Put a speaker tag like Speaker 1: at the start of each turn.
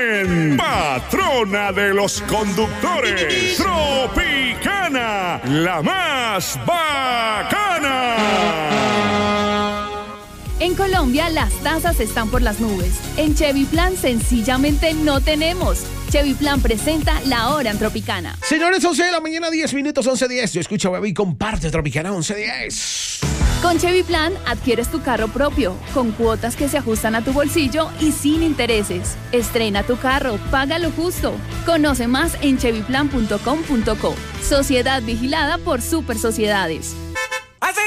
Speaker 1: en Patrona de los Conductores, Tropicana, la más bacana.
Speaker 2: En Colombia las tasas están por las nubes. En Chevy Plan sencillamente no tenemos. Chevy Plan presenta La Hora en Tropicana.
Speaker 3: Señores, 11 de la mañana, 10 minutos, 11:10. Yo escucho a Bebé y comparte Tropicana 11:10.
Speaker 2: Con Chevy Plan adquieres tu carro propio, con cuotas que se ajustan a tu bolsillo y sin intereses. Estrena tu carro, paga lo justo. Conoce más en chevyplan.com.co. Sociedad vigilada por Super Sociedades.